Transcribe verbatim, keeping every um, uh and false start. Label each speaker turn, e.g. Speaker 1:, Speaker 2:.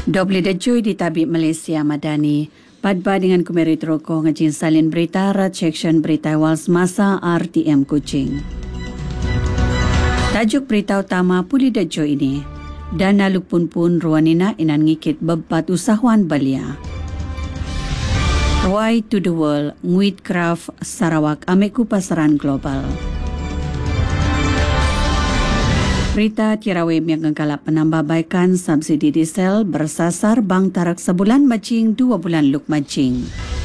Speaker 1: Doble da Joy di Tabib Malaysia Madani. Padba dengan Kumerit Roko ngajin salin berita rat section berita awal semasa R T M Kuching. Tajuk berita utama Puli da Joy ini. Dana lupun pun ruanina inan ngikit bebat usahawan balia. Roy to the World, Nguit Craft Sarawak Ameku Pasaran Global. Berita tirawim yang kengkalap penambahbaikan subsidi diesel bersasar bank tarak sebulan macing dua bulan luk macing.